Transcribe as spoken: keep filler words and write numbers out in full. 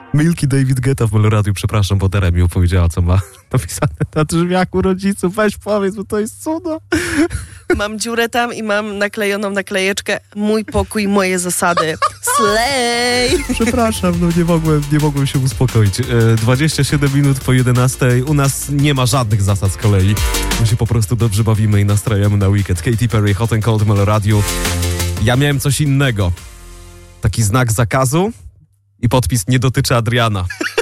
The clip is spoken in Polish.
Milky David Guetta w Meloradiu, przepraszam, bo Dara mi opowiedziała, co ma napisane na drzwiach u rodziców. Weź powiedz, bo to jest cudo. Mam dziurę tam i mam naklejoną naklejeczkę mój pokój, moje zasady. Slay! Przepraszam, no nie mogłem, nie mogłem się uspokoić. E, dwadzieścia siedem minut po jedenastej. U nas nie ma żadnych zasad z kolei. My się po prostu dobrze bawimy i nastrajamy na weekend. Katy Perry, Hot and Cold w Meloradiu. Ja miałem coś innego. Taki znak zakazu i podpis nie dotyczy Adriana.